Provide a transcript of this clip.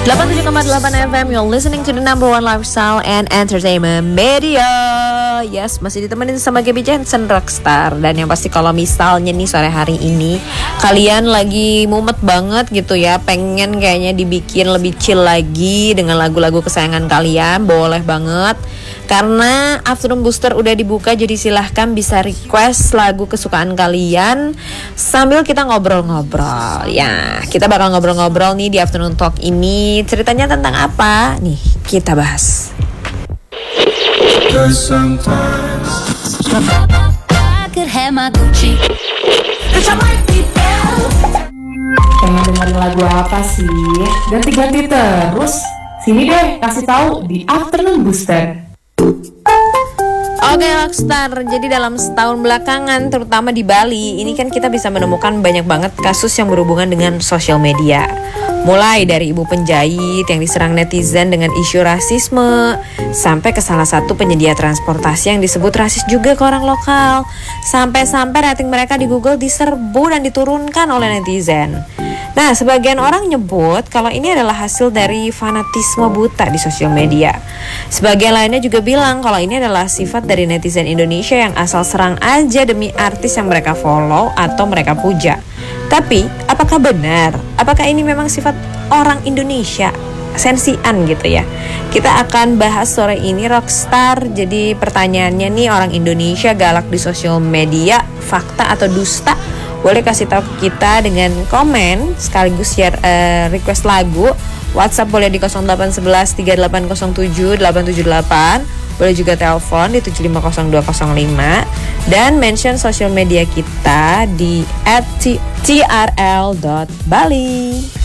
87,8 FM, you're listening to the number one lifestyle and entertainment media. Yes, masih ditemenin sama Gaby Jensen Rockstar. Dan yang pasti kalau misalnya nih sore hari ini kalian lagi mumet banget gitu ya, pengen kayaknya dibikin lebih chill lagi dengan lagu-lagu kesayangan kalian, boleh banget. Karena Afternoon Booster udah dibuka, jadi silahkan bisa request lagu kesukaan kalian sambil kita ngobrol-ngobrol. Ya, kita bakal ngobrol-ngobrol nih di Afternoon Talk ini. Ceritanya tentang apa? Nih, kita bahas. Pengen dengerin lagu apa sih? Ganti-ganti terus. Sini deh, kasih tahu di Afternoon Booster. Oke Rockstar, jadi dalam setahun belakangan terutama di Bali ini kan kita bisa menemukan banyak banget kasus yang berhubungan dengan sosial media. Mulai dari ibu penjahit yang diserang netizen dengan isu rasisme, sampai ke salah satu penyedia transportasi yang disebut rasis juga ke orang lokal. Sampai-sampai rating mereka di Google diserbu dan diturunkan oleh netizen. Nah, sebagian orang nyebut kalau ini adalah hasil dari fanatisme buta di sosial media. Sebagian lainnya juga bilang kalau ini adalah sifat dari netizen Indonesia yang asal serang aja demi artis yang mereka follow atau mereka puja. Tapi, apakah benar? Apakah ini memang sifat orang Indonesia? Sensian gitu ya. Kita akan bahas sore ini Rockstar. Jadi pertanyaannya nih, orang Indonesia galak di sosial media, fakta atau dusta? Boleh kasih tahu ke kita dengan komen sekaligus share request lagu. WhatsApp boleh di 0811 3807 878. Boleh juga telepon di 750205 dan mention sosial media kita di @trl.bali.